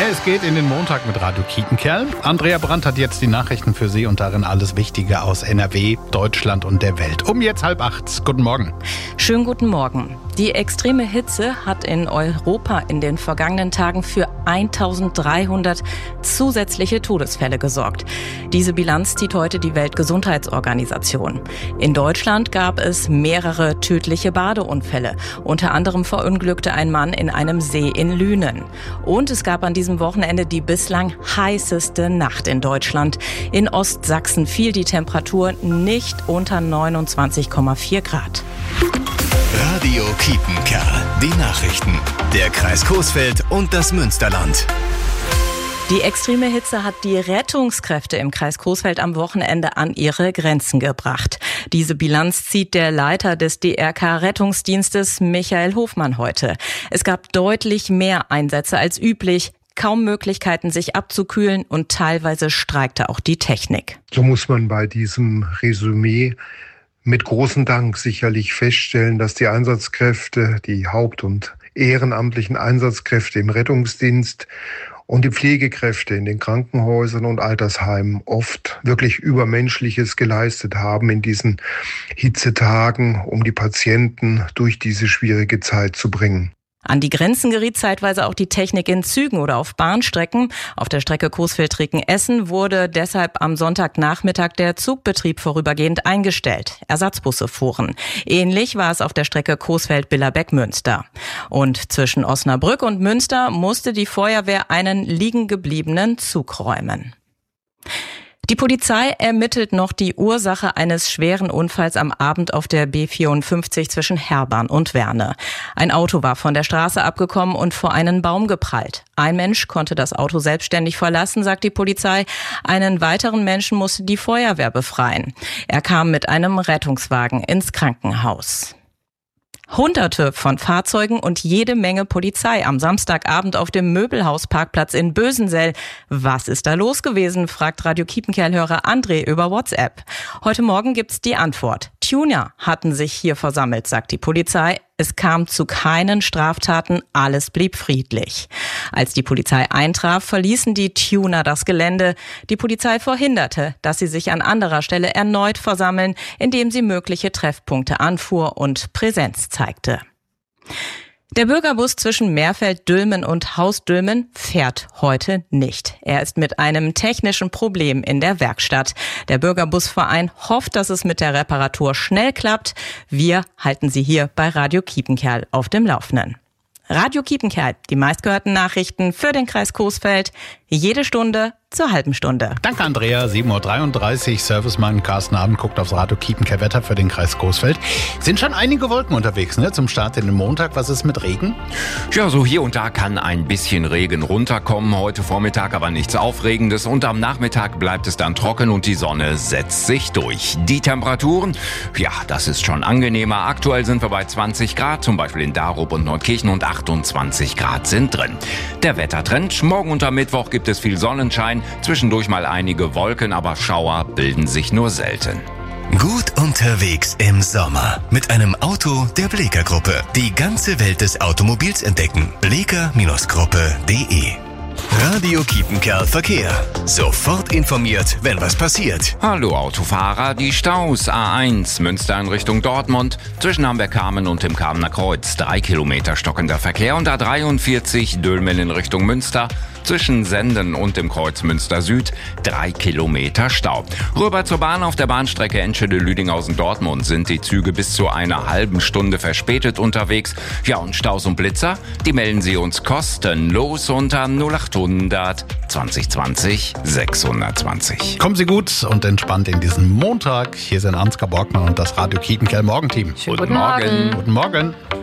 Es geht in den Montag mit Radio Kiepenkerl. Andrea Brandt hat jetzt die Nachrichten für Sie und darin alles Wichtige aus NRW, Deutschland und der Welt. Um jetzt 7:30. Guten Morgen. Schönen guten Morgen. Die extreme Hitze hat in Europa in den vergangenen Tagen für 1300 zusätzliche Todesfälle gesorgt. Diese Bilanz zieht heute die Weltgesundheitsorganisation. In Deutschland gab es mehrere tödliche Badeunfälle. Unter anderem verunglückte ein Mann in einem See in Lünen. Und es gab an diesem Wochenende die bislang heißeste Nacht in Deutschland. In Ostsachsen fiel die Temperatur nicht unter 29,4 Grad. Radio Kiepenkerl. Die Nachrichten. Der Kreis Coesfeld und das Münsterland. Die extreme Hitze hat die Rettungskräfte im Kreis Coesfeld am Wochenende an ihre Grenzen gebracht. Diese Bilanz zieht der Leiter des DRK-Rettungsdienstes Michael Hofmann heute. Es gab deutlich mehr Einsätze als üblich, kaum Möglichkeiten, sich abzukühlen und teilweise streikte auch die Technik. So muss man bei diesem Resümee mit großem Dank sicherlich feststellen, dass die Einsatzkräfte, die Haupt- und ehrenamtlichen Einsatzkräfte im Rettungsdienst und die Pflegekräfte in den Krankenhäusern und Altersheimen oft wirklich Übermenschliches geleistet haben in diesen Hitzetagen, um die Patienten durch diese schwierige Zeit zu bringen. An die Grenzen geriet zeitweise auch die Technik in Zügen oder auf Bahnstrecken. Auf der Strecke Coesfeld-Rickenhessen wurde deshalb am Sonntagnachmittag der Zugbetrieb vorübergehend eingestellt. Ersatzbusse fuhren. Ähnlich war es auf der Strecke Coesfeld-Billerbeck-Münster. Und zwischen Osnabrück und Münster musste die Feuerwehr einen liegen gebliebenen Zug räumen. Die Polizei ermittelt noch die Ursache eines schweren Unfalls am Abend auf der B54 zwischen Herbern und Werne. Ein Auto war von der Straße abgekommen und vor einen Baum geprallt. Ein Mensch konnte das Auto selbstständig verlassen, sagt die Polizei. Einen weiteren Menschen musste die Feuerwehr befreien. Er kam mit einem Rettungswagen ins Krankenhaus. Hunderte von Fahrzeugen und jede Menge Polizei am Samstagabend auf dem Möbelhausparkplatz in Bösensell. Was ist da los gewesen, fragt Radio Kiepenkerl-Hörer André über WhatsApp. Heute Morgen gibt's die Antwort. Tuner hatten sich hier versammelt, sagt die Polizei. Es kam zu keinen Straftaten, alles blieb friedlich. Als die Polizei eintraf, verließen die Tuner das Gelände. Die Polizei verhinderte, dass sie sich an anderer Stelle erneut versammeln, indem sie mögliche Treffpunkte anfuhr und Präsenz zeigte. Der Bürgerbus zwischen Meerfeld-Dülmen und Haus-Dülmen fährt heute nicht. Er ist mit einem technischen Problem in der Werkstatt. Der Bürgerbusverein hofft, dass es mit der Reparatur schnell klappt. Wir halten Sie hier bei Radio Kiepenkerl auf dem Laufenden. Radio Kiepenkerl, die meistgehörten Nachrichten für den Kreis Coesfeld, jede Stunde zur halben Stunde. Danke, Andrea. 7:33 Uhr. Servicemann Carsten Abend guckt aufs Radio Kiepenkerl Wetter für den Kreis Coesfeld. Sind schon einige Wolken unterwegs, ne? Zum Start in den Montag. Was ist mit Regen? Ja, so hier und da kann ein bisschen Regen runterkommen. Heute Vormittag aber nichts Aufregendes. Und am Nachmittag bleibt es dann trocken und die Sonne setzt sich durch. Die Temperaturen, ja, das ist schon angenehmer. Aktuell sind wir bei 20 Grad, zum Beispiel in Darup und Neukirchen, und 28 Grad sind drin. Der Wettertrend: Morgen und am Mittwoch gibt es viel Sonnenschein. Zwischendurch mal einige Wolken, aber Schauer bilden sich nur selten. Gut unterwegs im Sommer mit einem Auto der Bleeker Gruppe. Die ganze Welt des Automobils entdecken. bleeker-gruppe.de. Radio Kiepenkerl Verkehr. Sofort informiert, wenn was passiert. Hallo Autofahrer, die Staus A1 Münster in Richtung Dortmund zwischen Hamburg-Kamen und dem Kamener Kreuz 3 Kilometer stockender Verkehr, und A43 Dülmen in Richtung Münster zwischen Senden und dem Kreuz Münster Süd 3 Kilometer Stau. Rüber zur Bahn auf der Bahnstrecke Enschede-Lüdinghausen-Dortmund sind die Züge bis zu einer halben Stunde verspätet unterwegs. Ja, und Staus und Blitzer, die melden Sie uns kostenlos unter 0800 2020 620. Kommen Sie gut und entspannt in diesen Montag. Hier sind Ansgar Borgmann und das Radio Kiepenkerl Morgenteam. Guten Morgen. Guten Morgen.